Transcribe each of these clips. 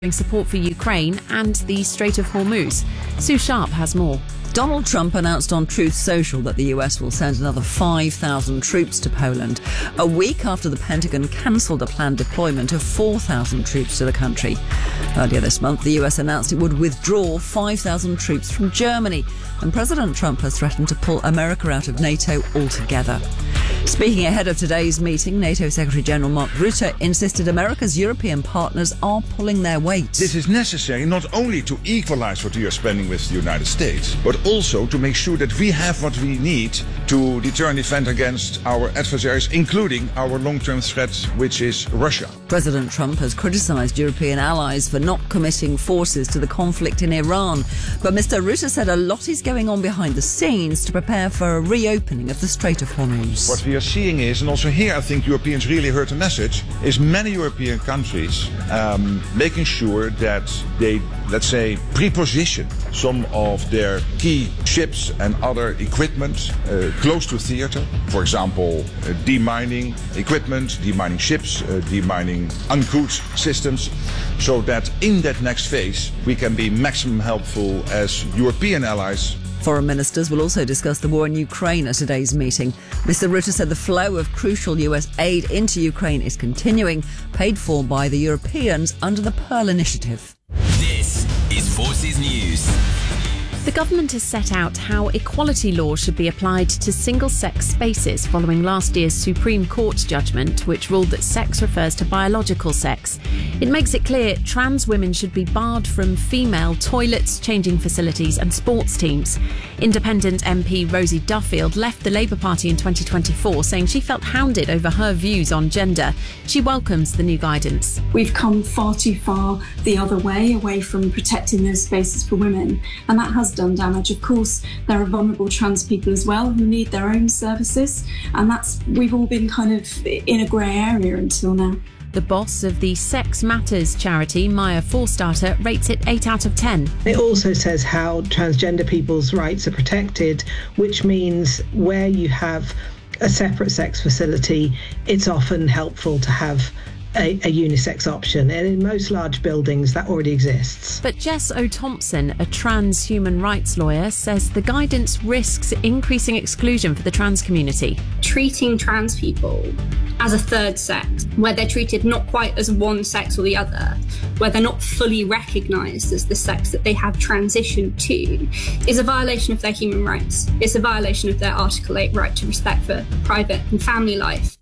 support for Ukraine and the Strait of Hormuz. Sue Sharp has more. Donald Trump announced on Truth Social that the US will send another 5,000 troops to Poland, a week after the Pentagon cancelled a planned deployment of 4,000 troops to the country. Earlier this month, the US announced it would withdraw 5,000 troops from Germany, and President Trump has threatened to pull America out of NATO altogether. Speaking ahead of today's meeting, NATO Secretary-General Mark Rutte insisted America's European partners are pulling their weight. This is necessary not only to equalize what we are spending with the United States, but also to make sure that we have what we need to deter and defend against our adversaries, including our long-term threat, which is Russia. President Trump has criticised European allies for not committing forces to the conflict in Iran. But Mr. Rutte said a lot is going on behind the scenes to prepare for a reopening of the Strait of Hormuz. What we are seeing is, and also here I think Europeans really heard the message, is many European countries making sure that they, let's say, preposition some of their key ships and other equipment close to theater. For example, demining equipment, demining ships, demining uncrewed systems, so that in that next phase we can be maximum helpful as European allies. Foreign ministers will also discuss the war in Ukraine at today's meeting. Mr. Rutte said the flow of crucial US aid into Ukraine is continuing, paid for by the Europeans under the Pearl Initiative. This is Forces News. The government has set out how equality law should be applied to single-sex spaces following last year's Supreme Court judgment, which ruled that sex refers to biological sex. It makes it clear trans women should be barred from female toilets, changing facilities and sports teams. Independent MP Rosie Duffield left the Labour Party in 2024, saying she felt hounded over her views on gender. She welcomes the new guidance. We've come far too far the other way, away from protecting those spaces for women, and that has done damage. Of course, there are vulnerable trans people as well who need their own services, and we've all been kind of in a grey area until now. The boss of the Sex Matters charity, Maya Forstarter, rates it 8 out of 10. It also says how transgender people's rights are protected, which means where you have a separate sex facility, it's often helpful to have a unisex option, and in most large buildings that already exists. But Jess O'Thompson, a trans human rights lawyer, says the guidance risks increasing exclusion for the trans community. Treating trans people as a third sex, where they're treated not quite as one sex or the other, where they're not fully recognised as the sex that they have transitioned to, is a violation of their human rights. It's a violation of their Article 8 right to respect for private and family life.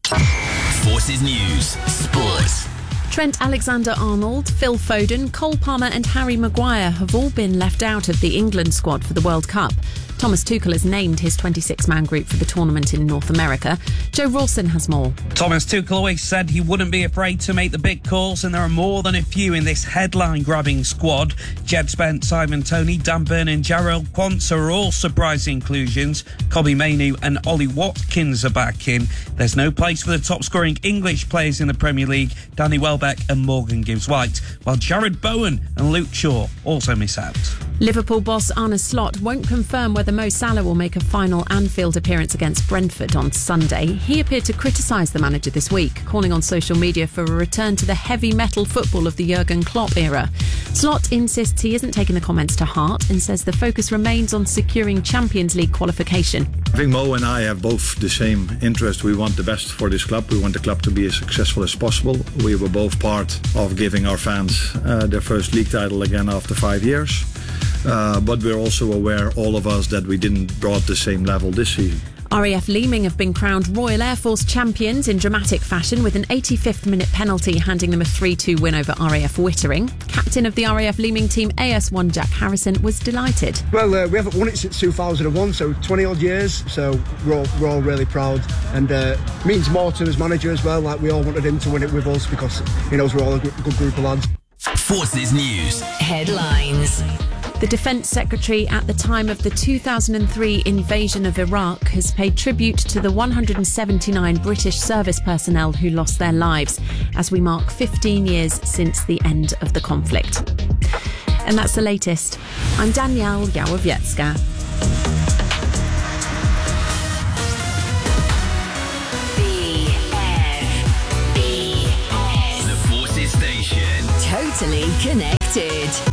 Forces News Sports. Trent Alexander-Arnold, Phil Foden, Cole Palmer and Harry Maguire have all been left out of the England squad for the World Cup. Thomas Tuchel has named his 26-man group for the tournament in North America. Joe Rawson has more. Thomas Tuchel always said he wouldn't be afraid to make the big calls, and there are more than a few in this headline-grabbing squad. Jed Spence, Simon Toney, Dan Burn and Jarrell Quansah are all surprise inclusions. Kobbie Mainoo and Ollie Watkins are back in. There's no place for the top-scoring English players in the Premier League, Danny Welbeck and Morgan Gibbs-White, while Jared Bowen and Luke Shaw also miss out. Liverpool boss Arne Slot won't confirm whether Mo Salah will make a final Anfield appearance against Brentford on Sunday. He appeared to criticise the manager this week, calling on social media for a return to the heavy metal football of the Jurgen Klopp era. Slot insists he isn't taking the comments to heart and says the focus remains on securing Champions League qualification. I think Mo and I have both the same interest. We want the best for this club. We want the club to be as successful as possible. We were both part of giving our fans their first league title again after 5 years. But we're also aware, all of us, that we didn't brought the same level this season. RAF Leeming have been crowned Royal Air Force champions in dramatic fashion with an 85th minute penalty handing them a 3-2 win over RAF Wittering. Captain of the RAF Leeming team AS1 Jack Harrison was delighted. Well, we haven't won it since 2001, so 20 odd years, so we're all really proud, and means more to him as manager as well. Like, we all wanted him to win it with us because he knows we're all a good group of lads. Forces News Headlines. The Defence Secretary at the time of the 2003 invasion of Iraq has paid tribute to the 179 British service personnel who lost their lives as we mark 15 years since the end of the conflict. And that's the latest. I'm Danielle Yałowiecka. The Forces Station. Total Totally connected.